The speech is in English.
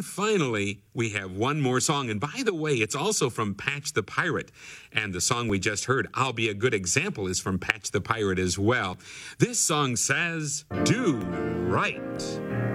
And finally, we have one more song. And by the way, it's also from Patch the Pirate. And the song we just heard, I'll Be a Good Example, is from Patch the Pirate as well. This song says, do right.